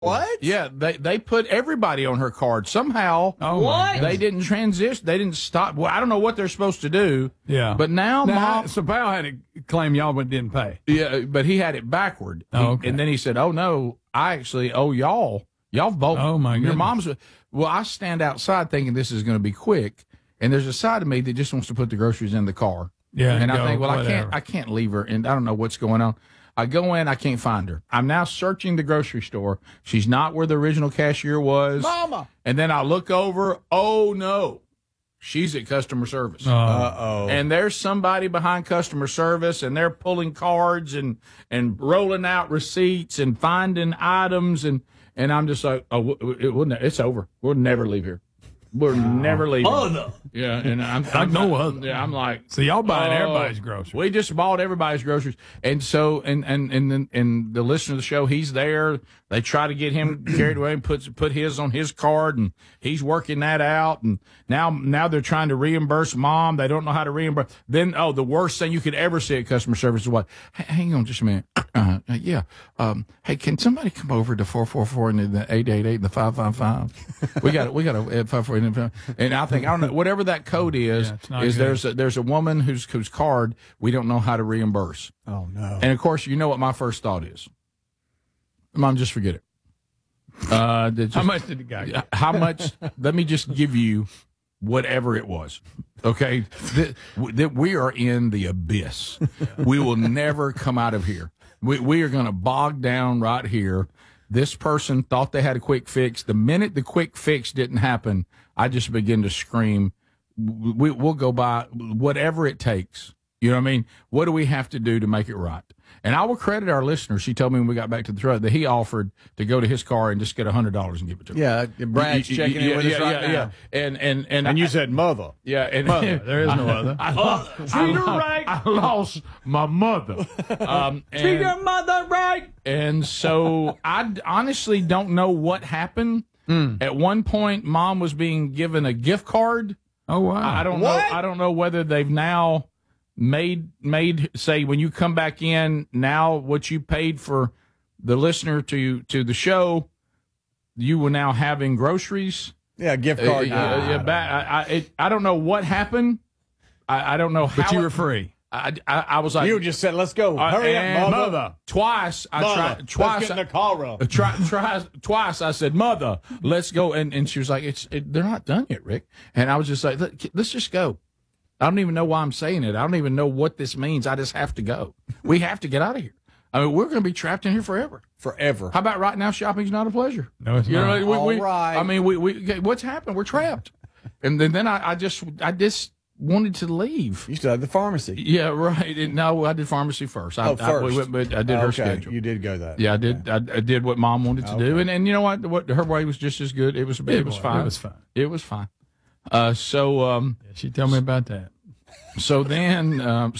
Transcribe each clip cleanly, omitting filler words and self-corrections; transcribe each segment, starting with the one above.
What? Yeah, they put everybody on her card somehow. What? They didn't transition. They didn't stop. Well, I don't know what they're supposed to do. Yeah. But now Mom. So Powell had to claim y'all didn't pay. Yeah, but he had it backward. Okay. And then he said, "Oh no, I actually owe y'all. Y'all both. Oh my Your goodness. mom's." Well, I stand outside thinking this is going to be quick, and there's a side of me that just wants to put the groceries in the car. Yeah. And I go, think, well, whatever. I can't leave her, and I don't know what's going on. I go in, I can't find her. I'm now searching the grocery store. She's not where the original cashier was. Mama. And then I look over. Oh no, she's at customer service. Uh-oh. And there's somebody behind customer service, and they're pulling cards and rolling out receipts and finding items, and I'm just like, oh, it's over. We'll never leave here. We're never leaving. Oh no. Yeah, and I'm no other. Yeah, I'm like, So y'all buying oh, everybody's groceries. We just bought everybody's groceries, and so and the listener of the show, he's there. They try to get him carried away and put his on his card, and he's working that out. And now they're trying to reimburse Mom. They don't know how to reimburse. Then the worst thing you could ever see at customer service is what? Hang on just a minute. Yeah. Hey, can somebody come over to 444 and the 888 and the 555? We got a 544 and I think I don't know whatever that code is. Yeah, it's not is good. there's a woman whose card we don't know how to reimburse. Oh no. And of course, you know what my first thought is. Mom, just forget it. How much did the guy get? How much? Let me just give you whatever it was. Okay, that we are in the abyss. We will never come out of here. We are going to bog down right here. This person thought they had a quick fix. The minute the quick fix didn't happen, I just begin to scream. We'll go by whatever it takes. You know what I mean? What do we have to do to make it right? And I will credit our listener. She told me when we got back to the truck that he offered to go to his car and just get $100 and give it to her. Yeah, Brad's checking in with us right now. And you said mother. Yeah, and Mother. There is no other. treat her right. I lost my mother. Treat your mother right. And so I honestly don't know what happened. At one point, Mom was being given a gift card. Oh, wow. I don't know. I don't know whether they've now made say when you come back in now what you paid for the listener to the show, you will now having groceries. Yeah, gift card. I don't know what happened. I don't know how. But you were free. I was like, You just said, "Let's go, hurry up, mother." Twice I tried. Let's Twice get in the car. twice I said, "Mother, let's go," and she was like, they're not done yet, Rick." And I was just like, let's just go. I don't even know why I'm saying it. I don't even know what this means. I just have to go. We have to get out of here. I mean, we're going to be trapped in here forever. Forever. How about right now? Shopping's not a pleasure. No, it's You know, not. we, All right. I mean, we what's happened? We're trapped. And then I just wanted to leave. You still have the pharmacy. Yeah, right. And no, I did pharmacy first. First. I did her Okay, schedule. you did go that. Yeah, I did. I did what Mom wanted to do, and you know what? Her way was just as good. It was fine. It was fine. It was fine. So She told me about that. so then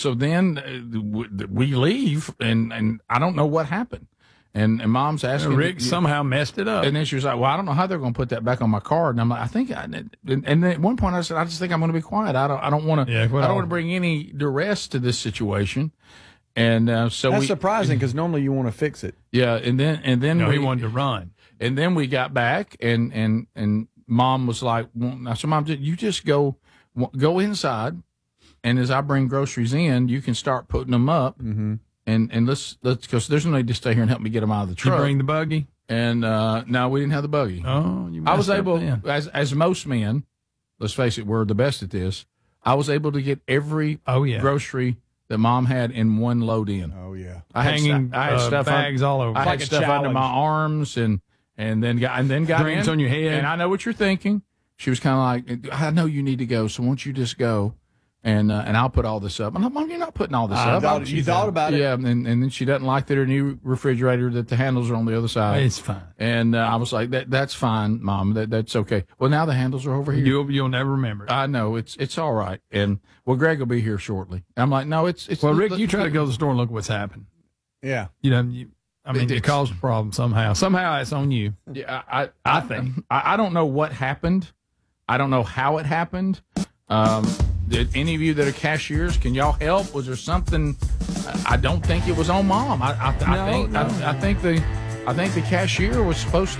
we leave, and I don't know what happened. And Mom's asking Rick somehow messed it up. and then she was like, "Well, I don't know how they're going to put that back on my card." And I'm like, and then at one point I said, "I just think I'm going to be quiet. I don't want to. Yeah, I don't want to bring any duress to this situation." And so That's surprising because normally you want to fix it. yeah, and then No, he wanted to run. and then we got back, and Mom was like, "I said, Mom, you just go inside, and as I bring groceries in, you can start putting them up." Mm-hmm. And let's because there's no need to stay here and help me get them out of the Did you truck. bring the buggy? And no, we didn't have the buggy. Oh, you I was messed up able, then. as most men, let's face it, we're the best at this. I was able to get every Oh, yeah. grocery that Mom had in one load in. Oh yeah. I had Hanging stu- I had stuff bags all over. I like had a stuff under challenge. my arms and then got Drinks in. on your head. And I know what you're thinking. She was kind of like, "I know you need to go, so won't you just go?" And I'll put all this up. I'm like, "Mom, you're not putting all this up." You thought about it. Yeah, and then she doesn't like that her new refrigerator that the handles are on the other side. It's fine. And I was like, "That's fine, Mom. That's okay." Well, now the handles are over here. You'll never remember it. I know it's all right. And Greg will be here shortly. I'm like, "No, it's." Well, Rick, you try to go to the store and look what's happened. Yeah. You know, you caused a problem somehow. Somehow it's on you. Yeah, I think. I don't know what happened. I don't know how it happened. Did any of you that are cashiers, can y'all help? Was there something? I don't think it was on Mom. I think I think the cashier was supposed